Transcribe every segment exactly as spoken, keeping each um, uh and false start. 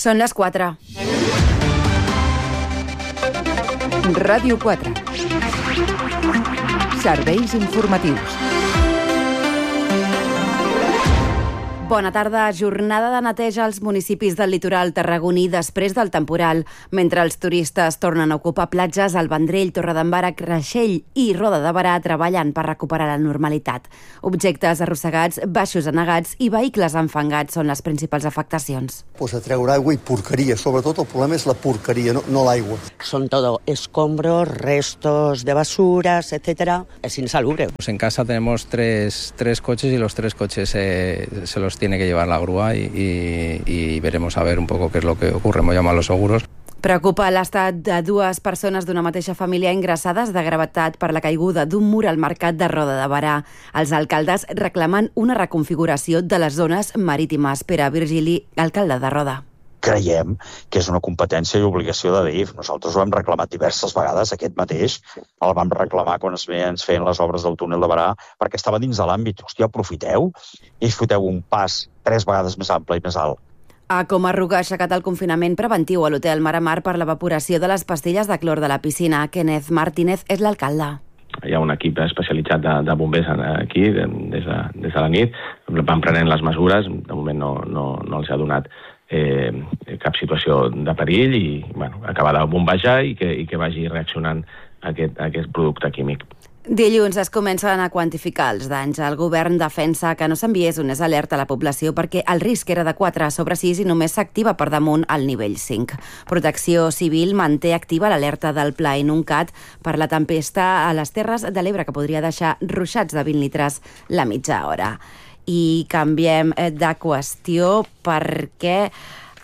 Són les quatre. Ràdio quatre. Serveis informatius. Bona tarda. Jornada de neteja als municipis del litoral tarragoní després del temporal. Mentre els turistes tornen a ocupar platges, el Vendrell, Torredembarra, Creixell i Roda de Berà treballen per recuperar la normalitat. Objectes arrossegats, baixos anegats i vehicles enfangats són les principals afectacions. Pues a treure aigua i porqueria. Sobretot el problema és la porqueria, no, no l'aigua. Son todo escombros, restos de basuras, etcétera. Es insalubre. Pues en casa tenemos tres, tres coches y los tres coches eh, se los tiene que llevar la grúa y, y, y veremos a ver un poco qué es lo que ocurre. Hemos llamado a los seguros. Preocupa l'estat de dues persones d'una mateixa família ingressades de gravetat per la caiguda d'un mur al mercat de Roda de Berà. Els alcaldes reclamen una reconfiguració de les zones marítimes. Pere Virgili, alcalde de Roda. Creiem que és una competència i obligació de D I F. Nosaltres ho hem reclamat diverses vegades, aquest mateix. El vam reclamar quan es ens feien les obres del túnel de Berà, perquè estava dins de l'àmbit. Hòstia, aprofiteu i foteu un pas tres vegades més ample i més alt. A Comarruga ha aixecat el confinament preventiu a l'hotel Mar a Mar per l'evaporació de les pastilles de clor de la piscina. Kenneth Martínez és l'alcalde. Hi ha un equip especialitzat de, de bombers aquí, de, des, de, des de la nit. Van prenent les mesures, de moment no, no, no els ha donat Eh, cap situació de perill i bueno, acabar de bombejar i que, i que vagi reaccionant aquest, aquest producte químic. Dilluns es comencen a quantificar els danys. El govern defensa que no s'enviés unes alerta a la població perquè el risc era de quatre sobre sis i només s'activa per damunt al nivell cinc. Protecció Civil manté activa l'alerta del Pla Inuncat per la tempesta a les Terres de l'Ebre que podria deixar ruixats de vint litres la mitja hora. I canviem de qüestió perquè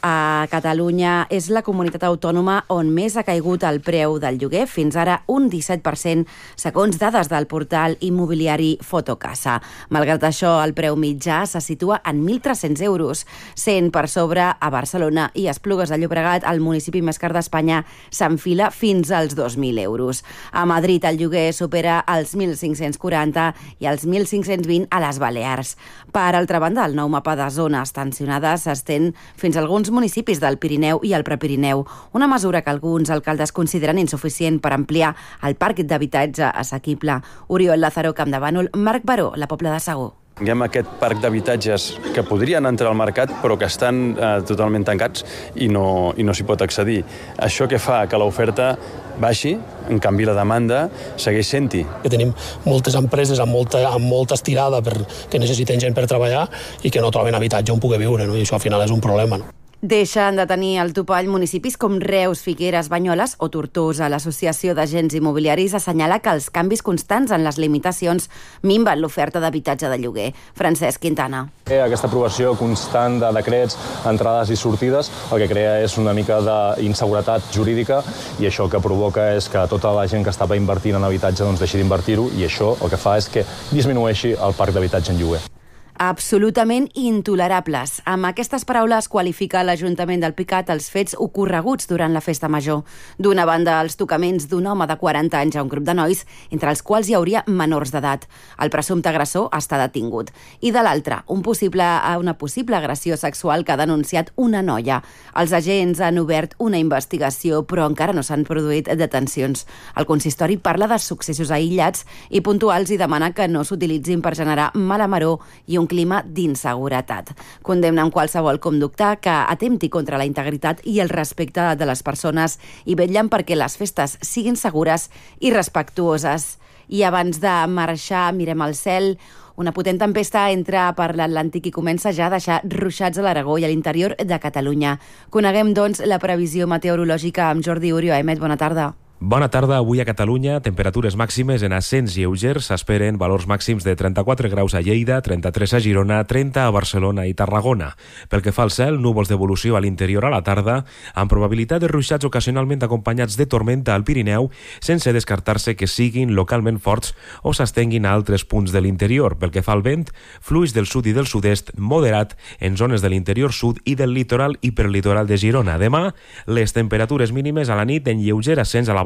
a Catalunya és la comunitat autònoma on més ha caigut el preu del lloguer, fins ara un disset per cent, segons dades del portal immobiliari Fotocasa. Malgrat això, el preu mitjà se situa en mil tres-cents euros, cent per sobre a Barcelona i Esplugues de Llobregat, el municipi més car d'Espanya, s'enfila fins als dos mil euros. A Madrid el lloguer supera els mil cinc-cents quaranta i els mil cinc-cents vint a les Balears. Per altra banda, el nou mapa de zones tensionades s'estén fins a alguns municipis del Pirineu i el Prepirineu, una mesura que alguns alcaldes consideren insuficient per ampliar el parc d'habitatge assequible. Oriol Lázaro, Campdevànol, Marc Baró, la Pobla de Segur. Hi ha aquest parc d'habitatges que podrien entrar al mercat però que estan eh, totalment tancats i no, i no s'hi pot accedir. Això que fa que l'oferta baixi, en canvi la demanda segueix sent-hi. Que tenim moltes empreses amb molta, amb molta estirada per, que necessiten gent per treballar i que no troben habitatge on poder viure, no? I això al final és un problema, no? Deixen de tenir el topall municipis com Reus, Figueres, Banyoles o Tortosa. L'Associació d'Agents Immobiliaris assenyala que els canvis constants en les limitacions minven l'oferta d'habitatge de lloguer. Francesc Quintana. Aquesta aprovació constant de decrets, entrades i sortides, el que crea és una mica d'inseguretat jurídica i això el que provoca és que tota la gent que estava invertint en habitatge doncs deixi d'invertir-ho i això el que fa és que disminueixi el parc d'habitatge en lloguer. Absolutament intolerables. Amb aquestes paraules qualifica l'Ajuntament del Picat els fets ocorreguts durant la festa major. D'una banda, els tocaments d'un home de quaranta anys a un grup de nois, entre els quals hi hauria menors d'edat. El presumpte agressor està detingut. I de l'altra, un possible, una possible agressió sexual que ha denunciat una noia. Els agents han obert una investigació, però encara no s'han produït detencions. El consistori parla de successos aïllats i puntuals i demana que no s'utilitzin per generar mala maror i un clima d'inseguretat. Condemnen qualsevol conducta que atempti contra la integritat i el respecte de les persones i vetllen perquè les festes siguin segures i respectuoses. I abans de marxar, mirem al cel. Una potent tempesta entra per l'Atlàntic i comença ja a deixar ruixats a l'Aragó i a l'interior de Catalunya. Coneguem, doncs, la previsió meteorològica amb Jordi Urio. Emet, bona tarda. Bona tarda. Avui a Catalunya, temperatures màximes en ascens lleugers. S'esperen valors màxims de trenta-quatre graus a Lleida, trenta-tres a Girona, trenta a Barcelona i Tarragona. Pel que fa al cel, núvols d'evolució a l'interior a la tarda, amb probabilitat de ruixats ocasionalment acompanyats de tormenta al Pirineu, sense descartar-se que siguin localment forts o s'estenguin a altres punts de l'interior. Pel que fa al vent, fluix del sud i del sud-est moderat en zones de l'interior sud i del litoral i per litoral de Girona. Demà, les temperatures mínimes a la nit en lleuger ascens a la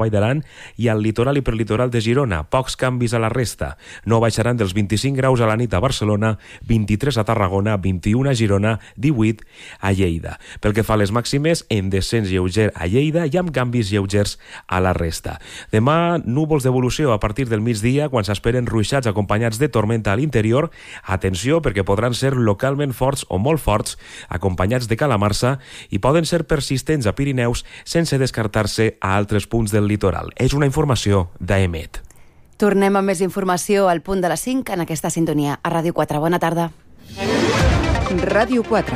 Vall d'Aran i al litoral i prelitoral de Girona. Pocs canvis a la resta. No baixaran dels vint-i-cinc graus a la nit a Barcelona, vint-i-tres a Tarragona, vint-i-un a Girona, divuit a Lleida. Pel que fa a les màximes, en descens lleuger a Lleida i amb canvis lleugers a la resta. Demà, núvols d'evolució a partir del migdia, quan s'esperen ruixats acompanyats de tormenta a l'interior. Atenció, perquè podran ser localment forts o molt forts, acompanyats de calamarsa, i poden ser persistents a Pirineus sense descartar-se a altres punts del litoral. És una informació d'Aemet. Tornem amb més informació al punt de les cinc en aquesta sintonia a Ràdio quatre. Bona tarda. Ràdio quatre.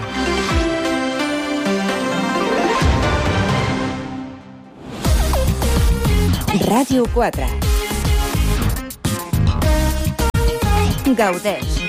Ràdio quatre. Gaudeix.